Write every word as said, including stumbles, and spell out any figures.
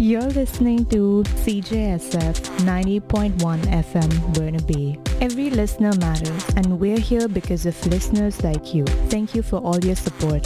You're listening to C J S F ninety point one F M Burnaby. Every listener matters, and we're here because of listeners like you. Thank you for all your support.